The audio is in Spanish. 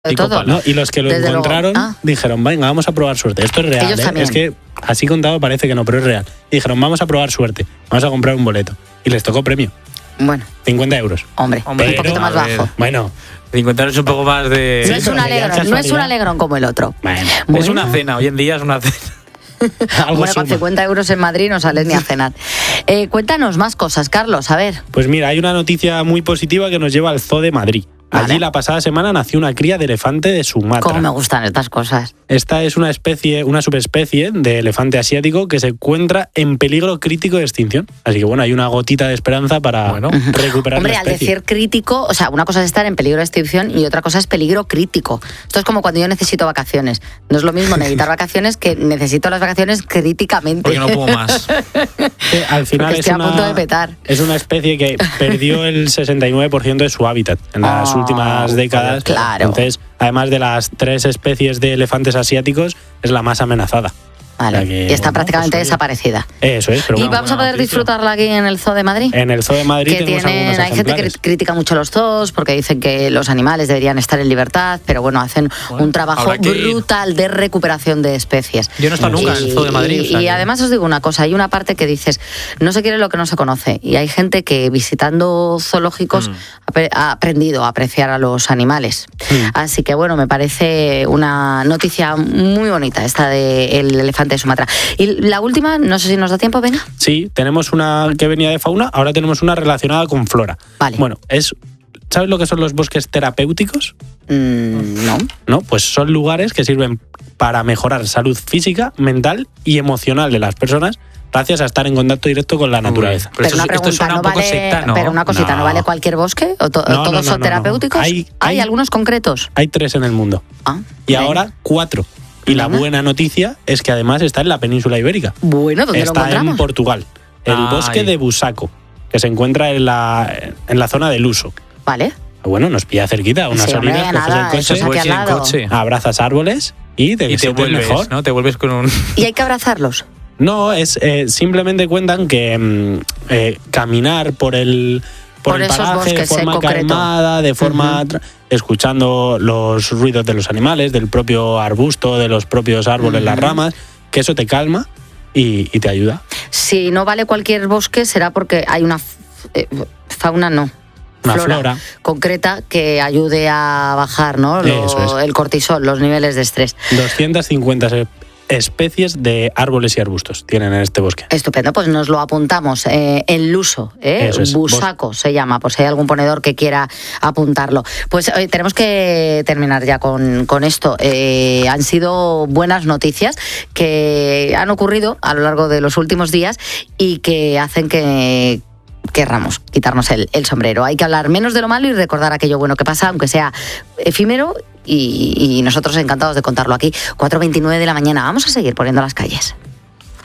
de todo. No, y los que lo Desde encontraron luego. dijeron, venga, vamos a probar suerte. Esto es real, Ellos también. Es que así contado parece que no, pero es real. Y dijeron, vamos a probar suerte, vamos a comprar un boleto. Y les tocó premio, Bueno, 50 euros. hombre, Hombre, un poquito pero, más a ver. bajo. Bueno, 50 es un poco más de... No es un pero alegrón, ya no es un casualidad. alegrón como el otro. bueno, Es Bueno. una cena, hoy en día es una cena. algo Bueno, con suma. 50 euros en Madrid no sales ni a cenar. Cuéntanos más cosas, Carlos, a ver. Pues mira, hay una noticia muy positiva que nos lleva al Zoo de Madrid. Vale. Allí la pasada semana nació una cría de elefante de Sumatra. Cómo me gustan estas cosas. Esta es una subespecie de elefante asiático que se encuentra en peligro crítico de extinción. Así que bueno, hay una gotita de esperanza para Bueno. recuperar Hombre, la al especie. decir crítico, o sea, una cosa es estar en peligro de extinción y otra cosa es peligro crítico. Esto es como cuando yo necesito vacaciones. No es lo mismo necesitar vacaciones que necesito las vacaciones críticamente. Porque no puedo más. Que al final Porque es estoy a punto de petar. es una especie que perdió el 69% de su hábitat en las últimas décadas. claro. Entonces, además de las 3 especies de elefantes asiáticos, es la más amenazada. Vale, O sea que, y está bueno, prácticamente pues, oye, desaparecida. Eso es, pero Y bueno, vamos a buena poder noticia. disfrutarla aquí en el Zoo de Madrid. en el Zoo de Madrid Que tenemos tienen, algunos hay gente que ejemplares. critica mucho los zoos porque dicen que los animales deberían estar en libertad, pero bueno, hacen Bueno, un trabajo habrá que ir. brutal de recuperación de especies. Yo no he estado nunca en el Zoo de Madrid. o sea Y que- además os digo una cosa, hay una parte que dices, no se quiere lo que no se conoce. Y hay gente que visitando zoológicos ha aprendido a apreciar a los animales. Así que bueno, me parece una noticia muy bonita esta del elefante de Sumatra. Y la última, no sé si nos da tiempo, venga. Sí, tenemos una que venía de fauna, ahora tenemos una relacionada con flora. Vale. Bueno, ¿sabes lo que son los bosques terapéuticos? No. ¿No? Pues son lugares que sirven para mejorar salud física, mental y emocional de las personas gracias a estar en contacto directo con la naturaleza. Pero Pero una esto pregunta, suena ¿no un poco vale, secta, ¿no? pero una cosita, ¿no No. vale cualquier bosque? ¿O No, todos son no. terapéuticos? Hay algunos concretos? Hay 3 en el mundo. Ah, Y venga. ahora 4. Y la Venga. buena noticia es que además está en la península ibérica. Bueno, ¿dónde lo Está encontramos? en Portugal. El Ay. bosque de Busaco, que se encuentra en la zona del Uso. Vale. Bueno, nos pilla cerquita, unas Sí, hombre, horitas, coges nada, el eso es coche, aquí al Puedes ir en lado. coche. abrazas árboles y te Y te sientes vuelves, mejor. ¿no? Te vuelves con un... ¿Y hay que abrazarlos? No, es simplemente cuentan que caminar por el Por esos paraje de bosques en forma concreto. calmada, de forma escuchando los ruidos de los animales, del propio arbusto, de los propios árboles, las ramas, que eso te calma y te ayuda. Si no vale cualquier bosque, será porque hay una fauna, no. Una flora. concreta que ayude a bajar, ¿no? Eso es. El cortisol, los niveles de estrés. 250 especies de árboles y arbustos tienen en este bosque. Estupendo, pues nos lo apuntamos en Luso, Eso es. Busaco se llama, por si hay algún ponedor que quiera apuntarlo. Pues tenemos que terminar ya con esto. Han sido buenas noticias que han ocurrido a lo largo de los últimos días y que hacen que querramos quitarnos el sombrero. Hay que hablar menos de lo malo y recordar aquello bueno que pasa, aunque sea efímero, y nosotros encantados de contarlo aquí. 4:29 de la mañana. Vamos a seguir poniendo las calles.